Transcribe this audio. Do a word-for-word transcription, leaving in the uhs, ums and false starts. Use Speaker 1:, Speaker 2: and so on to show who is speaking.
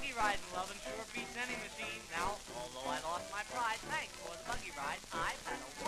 Speaker 1: buggy ride in lovin' sure beats any machine. Now, although I lost my pride, thanks for the buggy ride. I've had a